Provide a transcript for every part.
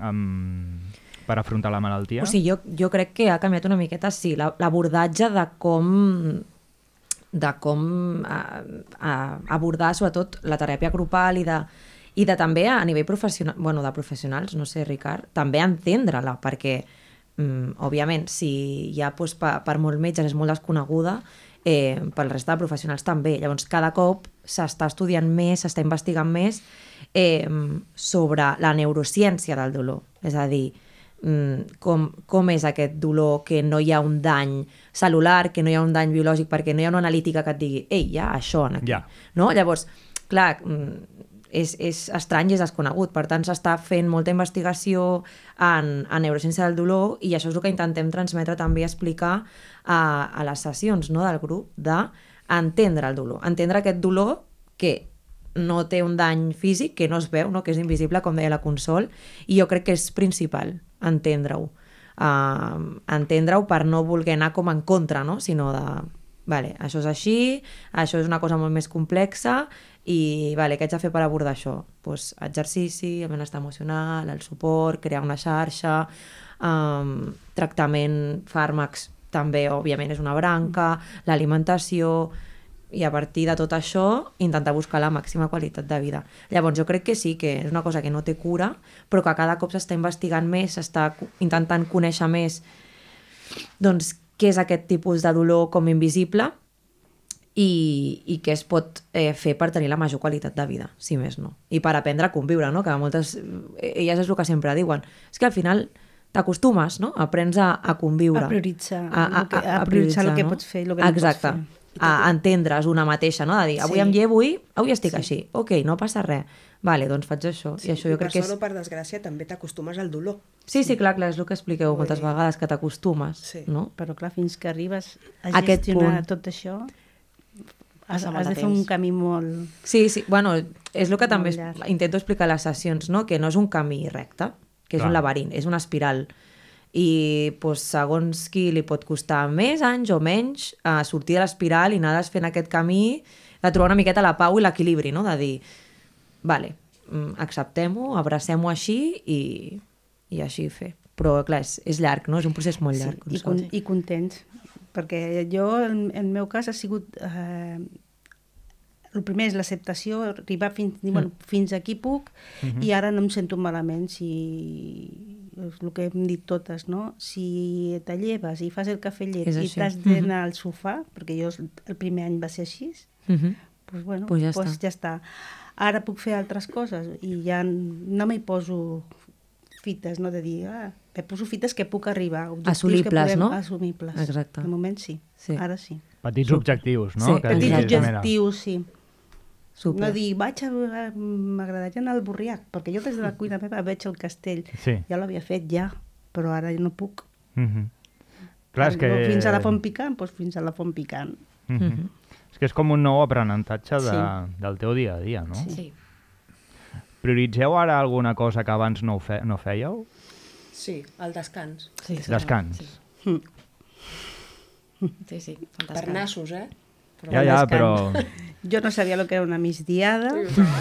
per afrontar la malaltia? O sigui, jo crec que ha canviat una miqueta, sí, l'abordatge de com abordar sobretot la teràpia grupal i de també a nivell professional, bueno, de professionals, no sé, Ricard, també entendre-la, perquè òbviament, si ja doncs, per molts metges és molt desconeguda, pel resta de professionals també. Llavors, cada cop s'està estudiant més, s'està investigant més sobre la neurociència del dolor. És a dir, com és aquest dolor, que no hi ha un dany cel·lular, que no hi ha un dany biològic, perquè no hi ha una analítica que et digui ei, hi ha això aquí. Ja. No? Llavors, clar, és estrany i és desconegut. Per tant, s'està fent molta investigació en neurociència del dolor i això és el que intentem transmetre també i explicar a les sessions, no, del grup, d'entendre el dolor. Entendre aquest dolor que no té un dany físic, que no es veu, no, que és invisible, com deia la Consol, i jo crec que és principal entendre-ho. Entendre-ho per no voler anar com en contra, no? Sinó de, vale, això és així, això és una cosa molt més complexa i vale, què haig de fer per abordar això? Pues, exercici, el benestar emocional, el suport, crear una xarxa, tractament, fàrmacs, també, òbviament, és una branca, l'alimentació, i a partir de tot això intentar buscar la màxima qualitat de vida. Llavors jo crec que sí, que és una cosa que no té cura, però que cada cop s'està investigant més, s'està intentant conèixer més doncs, què és aquest tipus de dolor com invisible i què es pot fer per tenir la major qualitat de vida, si més no. I per aprendre a conviure, no? Que moltes... Elles és el que sempre diuen. És que al final t'acostumes, no? Aprens a conviure. A prioritzar. A prioritzar el que pots fer i el que no pots fer. Exacte. A entendre's una mateixa, no? De dir, avui em llevo i avui estic així. Ok, no passa res. Vale, doncs faig això. Sí, i això jo crec que és... per sort o per desgràcia també t'acostumes al dolor. Sí, clar, és el que expliqueu moltes vegades, que t'acostumes, no? Però clar, fins que arribes a Aquest gestionar punt. tot això, has de fer un camí molt... Sí, bueno, és el que també llarg. intento explicar a les sessions, no? Que no és un camí recte, que és un laberint, és una espiral. I doncs, segons qui li pot costar més anys o menys sortir de l'espiral i anar fent aquest camí de trobar una miqueta la pau i l'equilibri, no? De dir, vale, acceptem-ho, abracem-ho així i així fer. Però clar, és llarg, no? És un procés molt llarg. Sí, i contents, perquè jo, en el meu cas, ha sigut... el primer és l'acceptació, arribar fins aquí puc, i ara no em sento malament si... és el que hem dit totes, no? Si te lleves i fas el cafè llet i t'has d'anar al sofà, perquè jo el primer any va ser així, doncs bueno, ja està. Ara puc fer altres coses i ja no m'hi poso fites, no? De dir, me poso fites que puc arribar. Assolibles, no? Assumibles. Exacte. De moment sí, ara sí. Petits objectius, no? Sí, petits objectius, sí. Super. No dir, m'agradaria anar al Borriac, perquè jo des de la cuina meva veig el castell. Sí. Ja l'havia fet, però ara no puc. Clar, és que... Fins a la font picant, doncs fins a la font picant. És que és com un nou aprenentatge del teu dia a dia, no? Sí. Prioritzeu ara alguna cosa que abans no fèieu? Sí, el descans. Sí, Descans. Sí, Per nassos, Ja, però... Jo no sabia el que era una migdiada.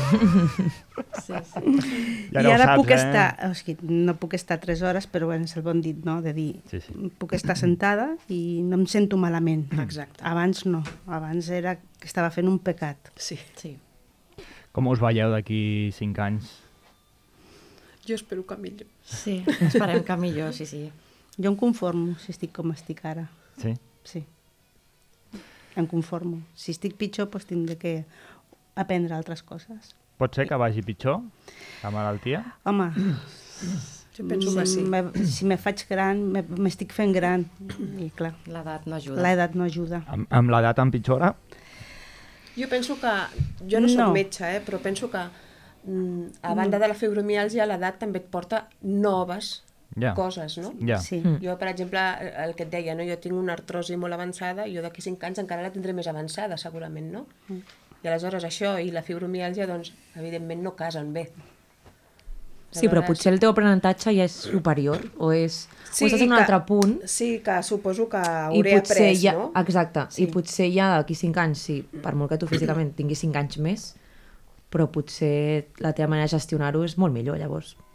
Ja I ara saps, puc estar... O sigui, no puc estar 3 hores, però bueno, és el bon dit, no? De dir, puc estar sentada i no em sento malament. Exacte. Abans no. Abans era que estava fent un pecat. Sí. Com us veieu d'aquí 5 anys? Jo espero que millor. Sí, esperem que millor, sí. Jo em conformo si estic com estic ara. Sí? Sí. Em conformo. Si estic pitjor, doncs tindré que aprendre altres coses. Pot ser que vagi pitjor, la malaltia? Home, jo penso que sí. Si me faig gran, m'estic fent gran. I clar, l'edat no ajuda. L'edat no ajuda. Amb l'edat empitjora? Jo penso que... Jo no soc metge, però penso que a banda de la fibromiàlgia, l'edat també et porta noves coses, no? Sí. Jo, per exemple, el que et deia, no? Jo tinc una artrosi molt avançada i jo d'aquí 5 anys encara la tindré més avançada, segurament, no? I aleshores això i la fibromiàlgia, doncs, evidentment no casen bé. Sí, però potser el teu aprenentatge ja és superior o estàs en un altre punt. Sí, que suposo que hauré après, no? Exacte, i potser ja d'aquí 5 anys, sí, per molt que tu físicament tinguis 5 anys més, però potser la teva manera de gestionar-ho és molt millor, llavors.